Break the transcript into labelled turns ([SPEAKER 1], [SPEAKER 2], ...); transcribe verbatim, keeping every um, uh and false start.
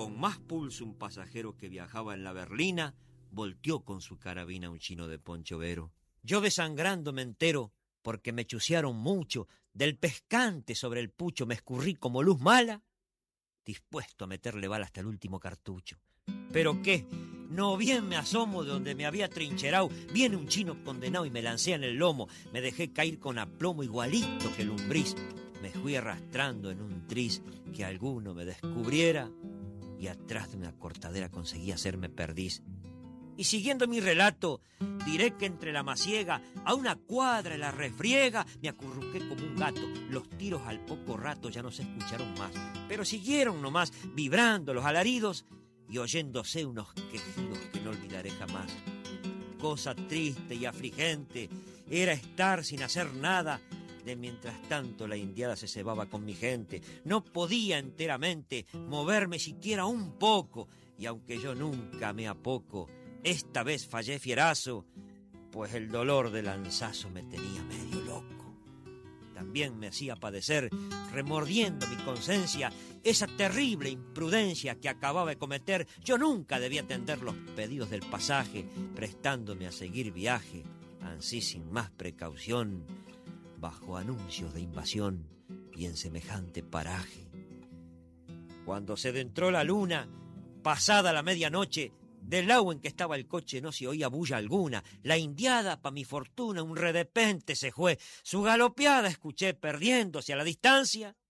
[SPEAKER 1] con más pulso un pasajero que viajaba en la berlina, volteó con su carabina a un chino de poncho vero. Yo desangrando me entero, porque me chucearon mucho, del pescante sobre el pucho me escurrí como luz mala, dispuesto a meterle bala hasta el último cartucho. ¿Pero qué? No bien me asomo de donde me había trincherado, viene un chino condenado y me lancea en el lomo, me dejé caer con aplomo igualito que lumbriz, me fui arrastrando en un tris que alguno me descubriera y atrás de una cortadera conseguí hacerme perdiz. Y siguiendo mi relato, diré que entre la masiega, a una cuadra de la refriega, me acurruqué como un gato. Los tiros al poco rato ya no se escucharon más, pero siguieron nomás vibrando los alaridos y oyéndose unos quejidos que no olvidaré jamás. Cosa triste y afligente era estar sin hacer nada, de mientras tanto la indiada se cebaba con mi gente. No podía enteramente moverme siquiera un poco, y aunque yo nunca me apoco, esta vez fallé fierazo, pues el dolor del lanzazo me tenía medio loco. También me hacía padecer, remordiendo mi conciencia, esa terrible imprudencia que acababa de cometer. Yo nunca debía atender los pedidos del pasaje, prestándome a seguir viaje, ansí sin más precaución, bajo anuncios de invasión y en semejante paraje. Cuando se adentró la luna, pasada la medianoche, del lado en que estaba el coche no se oía bulla alguna. La indiada, pa' mi fortuna, un redepente se fue. Su galopeada escuché perdiéndose a la distancia